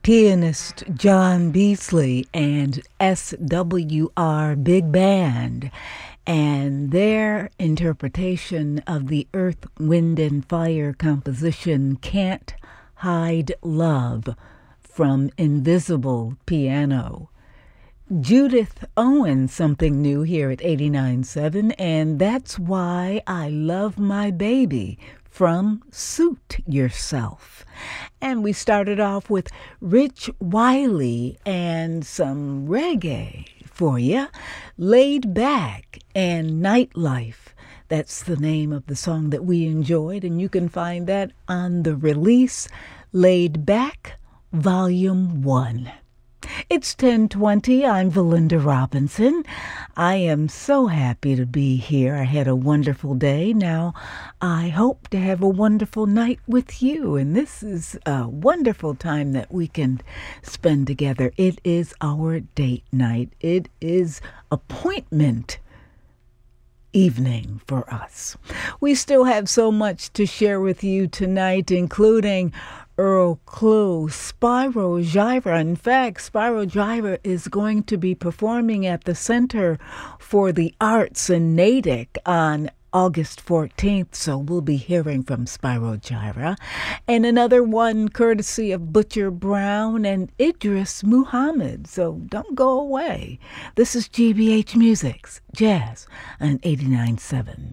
pianist John Beasley and SWR Big Band and their interpretation of the Earth, Wind and Fire composition Can't Hide Love from Invisible Piano. Judith Owens, something new here at 89.7, and That's Why I Love My Baby from Suit Yourself. And we started off with Rich Wiley and some reggae for you, Laid Back and Nightlife. That's the name of the song that we enjoyed, and you can find that on the release Laid Back Volume 1. It's 10:20. I'm Valinda Robinson. I am so happy to be here. I had a wonderful day. Now, I hope to have a wonderful night with you. And this is a wonderful time that we can spend together. It is our date night. It is appointment evening for us. We still have so much to share with you tonight, including Earl Klugh, Spyro Gyra. In fact, Spyro Gyra is going to be performing at the Center for the Arts in Natick on August 14th, so we'll be hearing from Spyro Gyra. And another one courtesy of Butcher Brown and Idris Muhammad, so don't go away. This is GBH Music's Jazz on 89.7.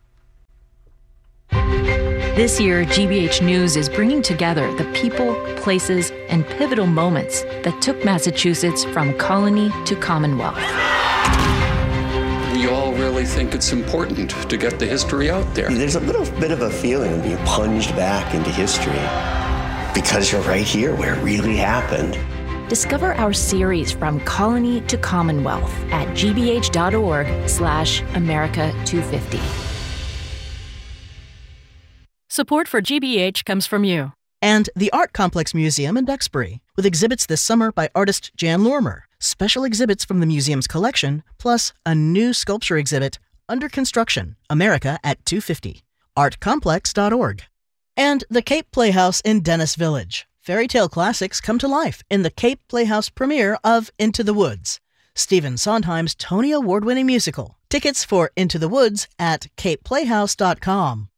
This year, GBH News is bringing together the people, places, and pivotal moments that took Massachusetts from colony to Commonwealth. We all really think it's important to get the history out there. There's a little bit of a feeling of being plunged back into history because you're right here where it really happened. Discover our series From Colony to Commonwealth at gbh.org/America250. Support for GBH comes from you. And the Art Complex Museum in Duxbury, with exhibits this summer by artist Jan Lormer, special exhibits from the museum's collection, plus a new sculpture exhibit under construction, America at 250, artcomplex.org. And the Cape Playhouse in Dennis Village. Fairy tale classics come to life in the Cape Playhouse premiere of Into the Woods, Stephen Sondheim's Tony Award-winning musical. Tickets for Into the Woods at capeplayhouse.com.